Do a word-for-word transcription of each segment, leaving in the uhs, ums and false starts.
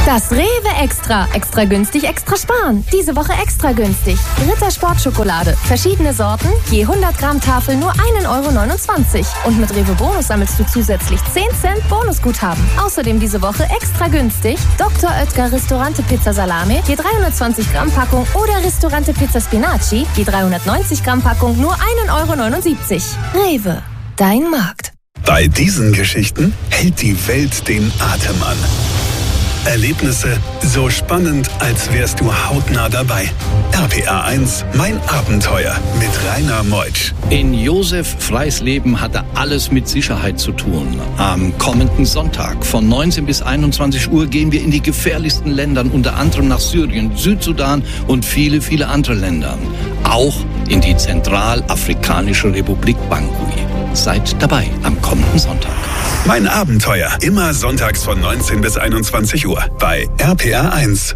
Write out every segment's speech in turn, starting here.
Das Rewe Extra. Extra günstig, extra sparen. Diese Woche extra günstig. Ritter Sportschokolade. Verschiedene Sorten. Je hundert Gramm Tafel nur ein Euro neunundzwanzig. Und mit Rewe Bonus sammelst du zusätzlich zehn Cent Bonusguthaben. Außerdem diese Woche extra günstig. Doktor Oetker Ristorante Pizza Salame. Je dreihundertzwanzig Gramm Packung. Oder Ristorante Pizza Spinaci. Je dreihundertneunzig Gramm Packung nur ein Euro neunundsiebzig. Rewe. Dein Markt. Bei diesen Geschichten hält die Welt den Atem an. Erlebnisse so spannend, als wärst du hautnah dabei. R P R eins, mein Abenteuer mit Rainer Meutsch. In Josef Freisleben hatte alles mit Sicherheit zu tun. Am kommenden Sonntag von neunzehn bis einundzwanzig Uhr gehen wir in die gefährlichsten Länder, unter anderem nach Syrien, Südsudan und viele, viele andere Länder. Auch in die Zentralafrikanische Republik Bangui. Seid dabei am kommenden Sonntag. Mein Abenteuer, immer sonntags von neunzehn bis einundzwanzig Uhr bei R P R eins.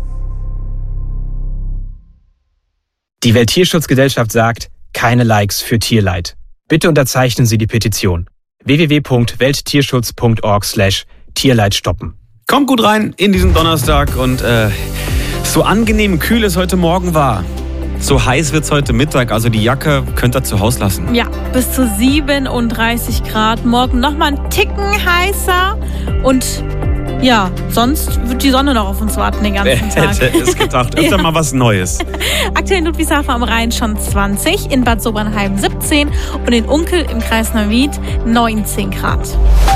Die Welttierschutzgesellschaft sagt, keine Likes für Tierleid. Bitte unterzeichnen Sie die Petition. w w w punkt welttierschutz punkt org slash Tierleid stoppen. Kommt gut rein in diesen Donnerstag und äh, so angenehm kühl es heute Morgen war. So heiß wird es heute Mittag, also die Jacke könnt ihr zu Hause lassen. Ja, bis zu siebenunddreißig Grad. Morgen nochmal ein Ticken heißer. Und ja, sonst wird die Sonne noch auf uns warten den ganzen Tag. Wer hätte es gedacht? Öfter ja. mal was Neues. Aktuell in Ludwigshafen am Rhein schon zwanzig, in Bad Sobernheim siebzehn und in Unkel im Kreis Neuwied neunzehn Grad.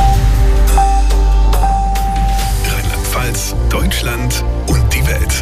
Rheinland-Pfalz, Deutschland und die Welt.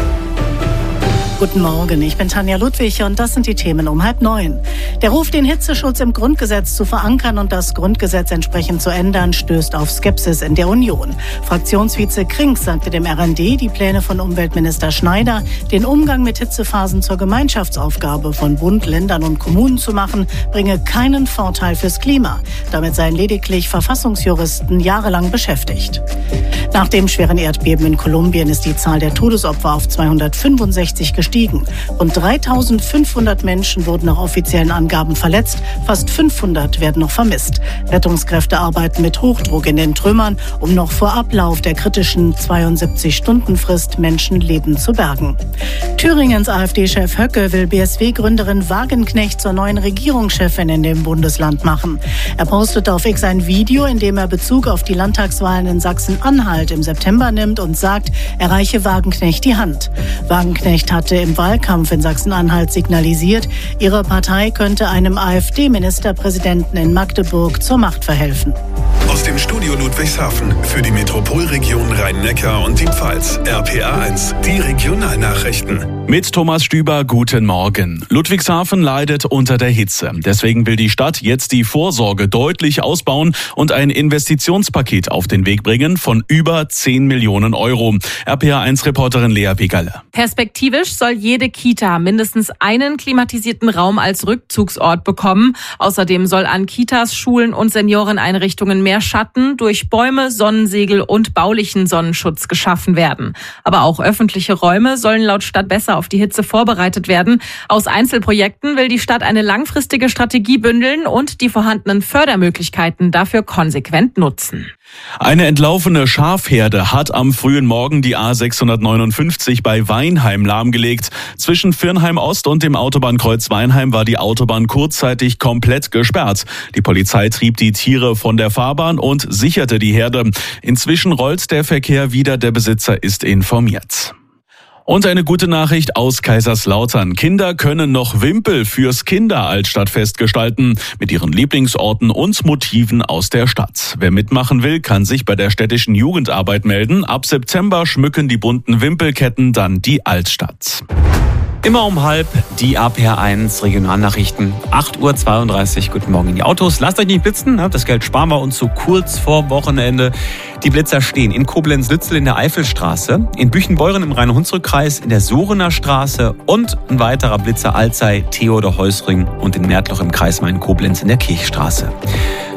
Guten Morgen, ich bin Tanja Ludwig und das sind die Themen um halb neun. Der Ruf, den Hitzeschutz im Grundgesetz zu verankern und das Grundgesetz entsprechend zu ändern, stößt auf Skepsis in der Union. Fraktionsvize Krings sagte dem R N D, die Pläne von Umweltminister Schneider, den Umgang mit Hitzephasen zur Gemeinschaftsaufgabe von Bund, Ländern und Kommunen zu machen, bringe keinen Vorteil fürs Klima. Damit seien lediglich Verfassungsjuristen jahrelang beschäftigt. Nach dem schweren Erdbeben in Kolumbien ist die Zahl der Todesopfer auf zweihundertfünfundsechzig gestiegen. Rund dreitausendfünfhundert Menschen wurden nach offiziellen Angaben verletzt, fast fünfhundert werden noch vermisst. Rettungskräfte arbeiten mit Hochdruck in den Trümmern, um noch vor Ablauf der kritischen zweiundsiebzig-Stunden-Frist Menschenleben zu bergen. Thüringens AfD-Chef Höcke will B S W-Gründerin Wagenknecht zur neuen Regierungschefin in dem Bundesland machen. Er postete auf X ein Video, in dem er Bezug auf die Landtagswahlen in Sachsen-Anhalt im September nimmt und sagt, er reiche Wagenknecht die Hand. Wagenknecht hatte im Wahlkampf in Sachsen-Anhalt signalisiert, ihre Partei könnte einem AfD-Ministerpräsidenten in Magdeburg zur Macht verhelfen. Aus dem Studio Ludwigshafen für die Metropolregion Rhein-Neckar und die Pfalz. R P R eins, die Regionalnachrichten. Mit Thomas Stüber, guten Morgen. Ludwigshafen leidet unter der Hitze. Deswegen will die Stadt jetzt die Vorsorge deutlich ausbauen und ein Investitionspaket auf den Weg bringen von über zehn Millionen Euro. R P R eins-Reporterin Lea Pegalle. Perspektivisch soll jede Kita mindestens einen klimatisierten Raum als Rückzugsort bekommen. Außerdem soll an Kitas, Schulen und Senioreneinrichtungen mehr Schatten durch Bäume, Sonnensegel und baulichen Sonnenschutz geschaffen werden. Aber auch öffentliche Räume sollen laut Stadt besser auf die Hitze vorbereitet werden. Aus Einzelprojekten will die Stadt eine langfristige Strategie bündeln und die vorhandenen Fördermöglichkeiten dafür konsequent nutzen. Eine entlaufene Schafherde hat am frühen Morgen die A sechshundertneunundfünfzig bei Weinheim lahmgelegt. Zwischen Virnheim Ost und dem Autobahnkreuz Weinheim war die Autobahn kurzzeitig komplett gesperrt. Die Polizei trieb die Tiere von der Fahrbahn und sicherte die Herde. Inzwischen rollt der Verkehr wieder, der Besitzer ist informiert. Und eine gute Nachricht aus Kaiserslautern. Kinder können noch Wimpel fürs Kinderaltstadtfest gestalten, mit ihren Lieblingsorten und Motiven aus der Stadt. Wer mitmachen will, kann sich bei der städtischen Jugendarbeit melden. Ab September schmücken die bunten Wimpelketten dann die Altstadt. Immer um halb die R P R eins Regionalnachrichten. acht Uhr zweiunddreißig. Guten Morgen in die Autos. Lasst euch nicht blitzen. Das Geld sparen wir uns so kurz vor Wochenende. Die Blitzer stehen in Koblenz-Lützel in der Eifelstraße, in Büchenbeuren im Rhein-Hunsrück-Kreis, in der Sorener Straße und ein weiterer Blitzer Alzey, Theodor Heusring und in Märtloch im Kreis Main-Koblenz in der Kirchstraße.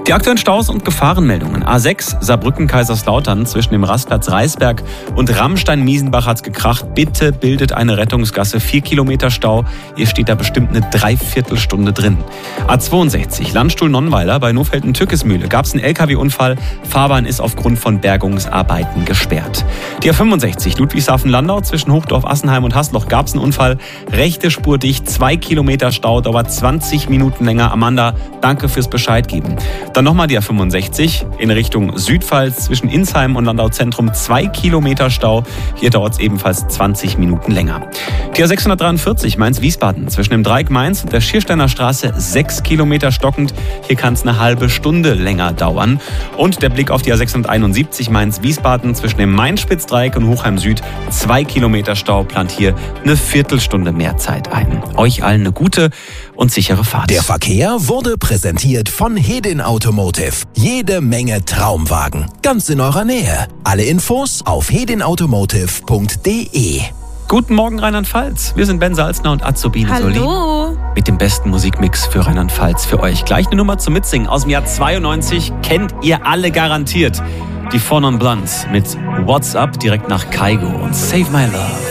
Die aktuellen Staus und Gefahrenmeldungen. A sechs Saarbrücken-Kaiserslautern zwischen dem Rastplatz Reisberg und Rammstein-Miesenbach hat's gekracht. Bitte bildet eine Rettungsgasse. Vier Kilometer Stau. Ihr steht da bestimmt eine Dreiviertelstunde drin. A zweiundsechzig Landstuhl-Nonnweiler bei Nofelden-Türkesmühle gab's einen L K W-Unfall. Fahrbahn ist aufgrund von Bergungsarbeiten gesperrt. Die A fünfundsechzig Ludwigshafen-Landau zwischen Hochdorf, Assenheim und Hasloch gab's einen Unfall. Rechte Spur dicht, zwei Kilometer Stau, dauert zwanzig Minuten länger. Amanda, danke fürs Bescheid geben. Dann nochmal die A fünfundsechzig in Richtung Südpfalz zwischen Insheim und Landau Zentrum. Zwei Kilometer Stau. Hier dauert es ebenfalls zwanzig Minuten länger. Die A sechshundertdreiundvierzig Mainz-Wiesbaden zwischen dem Dreieck Mainz und der Schiersteiner Straße. Sechs Kilometer stockend. Hier kann es eine halbe Stunde länger dauern. Und der Blick auf die A sechshunderteinundsiebzig Mainz-Wiesbaden zwischen dem Main-Spitz-Dreieck und Hochheim Süd. Zwei Kilometer Stau plant hier eine Viertelstunde mehr Zeit ein. Euch allen eine gute und sichere Fahrt. Der Verkehr wurde präsentiert von Hedin Automotive. Jede Menge Traumwagen. Ganz in eurer Nähe. Alle Infos auf hedinautomotive punkt de. Guten Morgen Rheinland-Pfalz. Wir sind Ben Salzner und Azubine Soli. Hallo. Mit dem besten Musikmix für Rheinland-Pfalz für euch. Gleich eine Nummer zum Mitsingen aus dem Jahr zweiundneunzig. Kennt ihr alle garantiert. Die Four Non Blondes mit What's Up direkt nach Kaigo und Save My Love.